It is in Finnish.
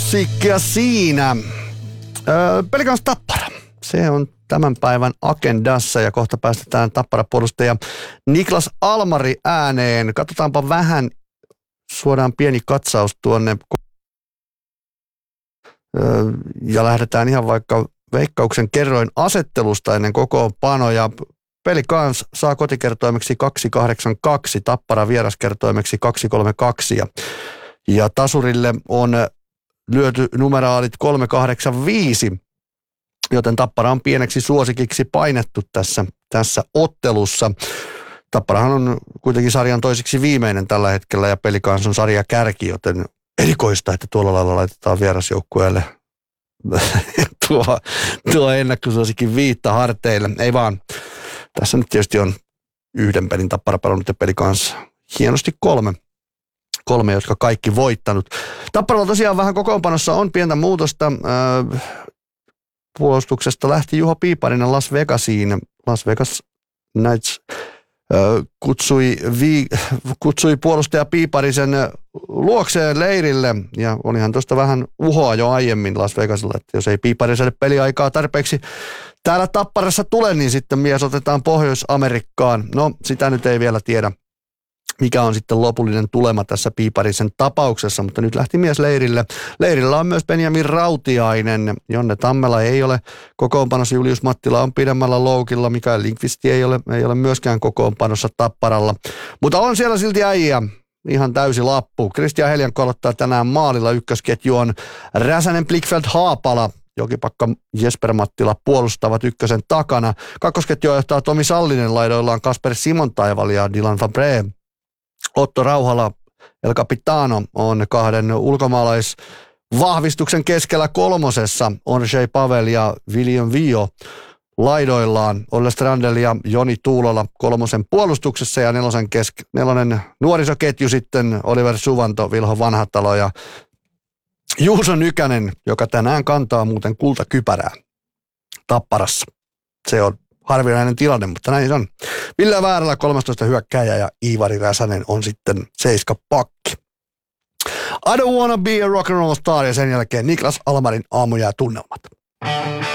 musiikkia siinä. Pelikans Tappara. Se on tämän päivän agendassa ja kohta päästetään Tappara-puolustaja Niklas Almari ääneen. Katsotaanpa vähän, suodaan pieni katsaus tuonne ja lähdetään ihan vaikka Veikkauksen kerroin asettelusta ennen kokoonpanoja. Pelikans saa kotikertoimeksi 282, Tappara vieraskertoimeksi 232 ja tasurille on lyöty numeraalit 385, joten Tappara on pieneksi suosikiksi painettu tässä ottelussa. Tapparahan on kuitenkin sarjan toiseksi viimeinen tällä hetkellä ja Pelikans on sarja kärki, joten erikoista, että tuolla lailla laitetaan vierasjoukkueelle tuo ennakkosuosikin viitta harteille. Ei vaan, tässä nyt tietysti on yhden pelin Tappara pelannut ja Pelikans hienosti kolme, jotka kaikki voittanut. Tapparalla tosiaan vähän kokoonpanossa on pientä muutosta. Puolustuksesta lähti Juho Piiparinen Las Vegasiin. Las Vegas Knights kutsui puolustaja Piiparisen luokseen leirille ja olihan tuosta vähän uhoa jo aiemmin Las Vegasilla, että jos ei Piipariselle peliaikaa tarpeeksi täällä Tapparassa tule, niin sitten mies otetaan Pohjois-Amerikkaan. No, sitä nyt ei vielä tiedä, mikä on sitten lopullinen tulema tässä Piiparisen tapauksessa, mutta nyt lähti mies leirille. Leirillä on myös Benjamin Rautiainen, Jonne Tammela ei ole kokoonpanossa, Julius Mattila on pidemmällä loukilla, Mikael Lindqvist ei ole myöskään kokoonpanossa Tapparalla, mutta on siellä silti äijä. Ihan täysi lappu. Kristian Heliankko aloittaa tänään maalilla, ykkösketju on Räsänen, Blickfeldt, Haapala. Jokipakka, Jesper Mattila puolustavat ykkösen takana. Kakkosketju johtaa Tomi Sallinen, laidoillaan Kasper Simontaival ja Dylan Fabre. Otto Rauhala, El Capitano on kahden ulkomaalaisvahvistuksen keskellä kolmosessa. Orjei Pavel ja William Vio laidoillaan. Olle Strandel ja Joni Tuulola kolmosen puolustuksessa ja nelonen nuorisoketju sitten Oliver Suvanto, Vilho Vanhatalo ja Juuso Nykänen, joka tänään kantaa muuten kultakypärää Tapparassa. Se on harvinainen tilanne, mutta näin se on. Ville Väärälä 13 hyökkääjä ja Iivari Räsänen on sitten 7 pakki. I don't wanna be a rock and roll star ja sen jälkeen Niklas Almarin aamu ja tunnelmat.